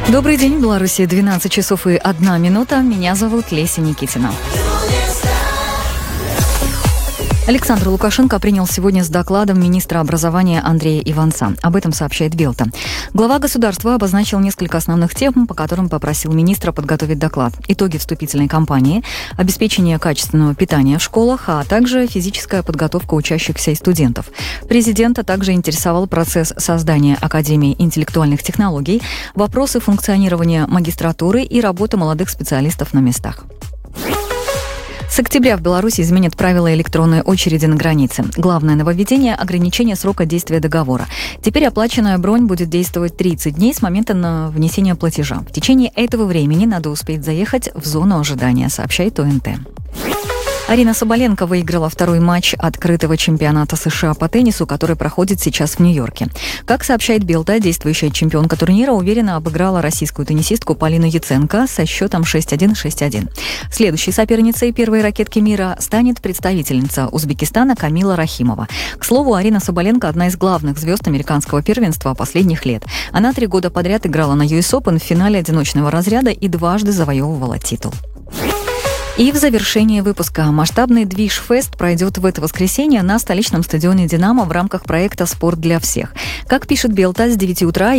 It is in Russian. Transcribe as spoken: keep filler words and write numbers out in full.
Добрый день, в Беларуси двенадцать часов и одна минута. Меня зовут Леся Никитина. Александр Лукашенко принял сегодня с докладом министра образования Андрея Иванца. Об этом сообщает Белта. Глава государства обозначил несколько основных тем, по которым попросил министра подготовить доклад. Итоги вступительной кампании, обеспечение качественного питания в школах, а также физическая подготовка учащихся и студентов. Президента также интересовал процесс создания Академии интеллектуальных технологий, вопросы функционирования магистратуры и работы молодых специалистов на местах. С октября в Беларуси изменят правила электронной очереди на границе. Главное нововведение – ограничение срока действия договора. Теперь оплаченная бронь будет действовать тридцать дней с момента на внесения платежа. В течение этого времени надо успеть заехать в зону ожидания, сообщает ОНТ. Арина Соболенко выиграла второй матч открытого чемпионата США по теннису, который проходит сейчас в Нью-Йорке. Как сообщает Белта, действующая чемпионка турнира уверенно обыграла российскую теннисистку Полину Яценко со счетом шесть один - шесть один. Следующей соперницей первой ракетки мира станет представительница Узбекистана Камила Рахимова. К слову, Арина Соболенко – одна из главных звезд американского первенства последних лет. Она три года подряд играла на ю эс Open в финале одиночного разряда и дважды завоевывала титул. И в завершении выпуска масштабный движ-фест пройдет в это воскресенье на столичном стадионе «Динамо» в рамках проекта «Спорт для всех». Как пишет Белта, с девяти утра